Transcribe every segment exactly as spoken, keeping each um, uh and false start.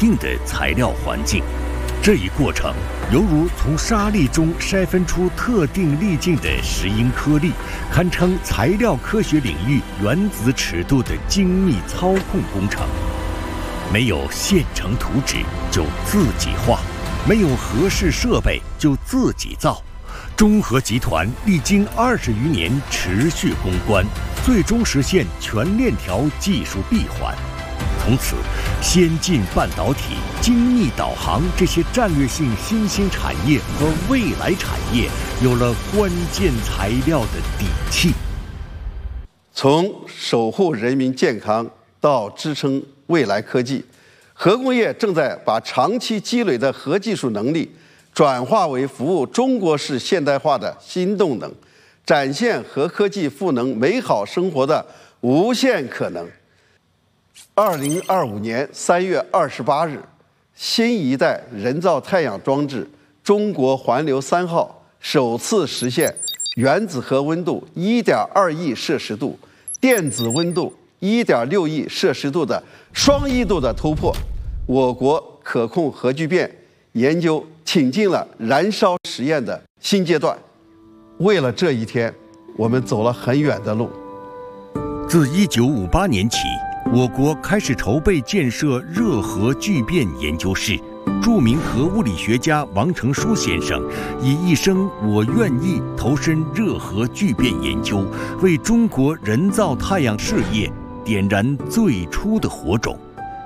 定的材料环境。这一过程犹如从沙粒中筛分出特定粒径的石英颗粒，堪称材料科学领域原子尺度的精密操控工程。没有现成图纸就自己画，没有合适设备就自己造。中核集团历经二十余年持续攻关，最终实现全链条技术闭环。从此，先进半导体、精密导航这些战略性新兴产业和未来产业有了关键材料的底气。 从守护人民健康到支撑未来科技，核工业正在把长期积累的核技术能力转化为服务中国式现代化的新动能，展现核科技赋能美好生活的无限可能。二零二五年三月二十八日，新一代人造太阳装置中国环流三号首次实现原子核温度一点二亿摄氏度、电子温度一点六亿摄氏度的双一度的突破，我国可控核聚变研究挺进了燃烧实验的新阶段。为了这一天，我们走了很远的路。 自一九五八年起，我国开始筹备建设热核聚变研究室。著名核物理学家王成书先生以一生我愿意投身热核聚变研究，为中国人造太阳事业点燃最初的火种。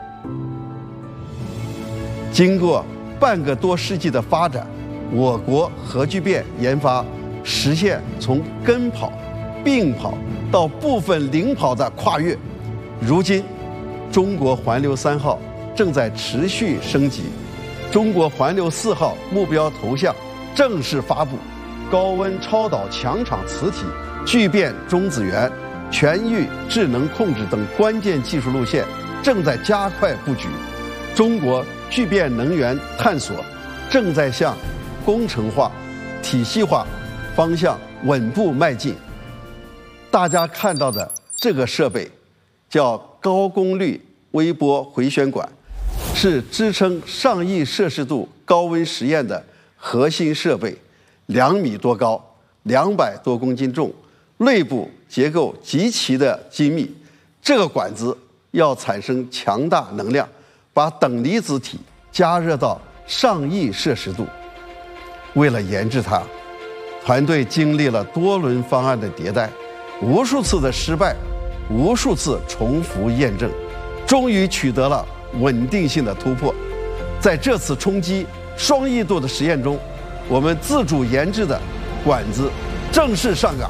经过半个多世纪的发展，我国核聚变研发实现从跟跑、并跑到部分领跑的跨越。如今，中国环流三号正在持续升级，中国环流四号目标头像正式发布，高温超导强场磁体、聚变中子源、全域智能控制等关键技术路线正在加快布局。中国聚变能源探索正在向工程化、体系化方向稳步迈进。大家看到的这个设备叫高功率微波回旋管，是支撑上亿摄氏度高温实验的核心设备，两米多高，两百多公斤重，内部结构极其的精密。这个管子要产生强大能量，把等离子体加热到上亿摄氏度。为了研制它，团队经历了多轮方案的迭代，无数次的失败，无数次重复验证，终于取得了稳定性的突破。在这次冲击双亿度的实验中，我们自主研制的管子正式上岗。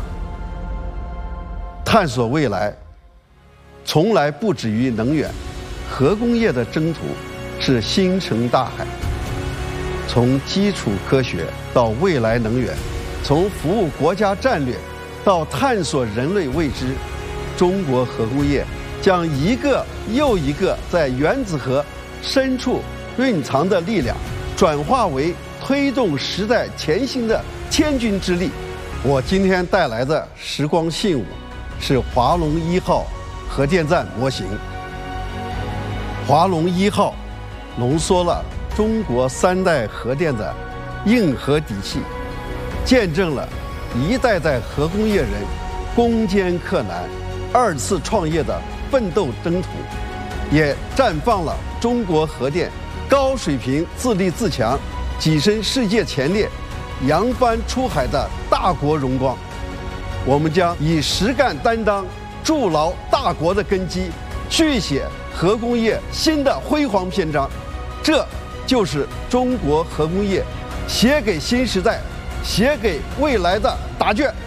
探索未来从来不止于能源，核工业的征途是星辰大海。从基础科学到未来能源，从服务国家战略到探索人类未知，中国核工业将一个又一个在原子核深处蕴藏的力量，转化为推动时代前行的千钧之力。我今天带来的时光信物是华龙一号核电站模型。华龙一号浓缩了中国三代核电的硬核底气，见证了一代代核工业人攻坚克难、二次创业的奋斗征途，也绽放了中国核电高水平自立自强、跻身世界前列、扬帆出海的大国荣光。我们将以实干担当筑牢大国的根基，续写核工业新的辉煌篇章。这就是中国核工业写给新时代、写给未来的答卷。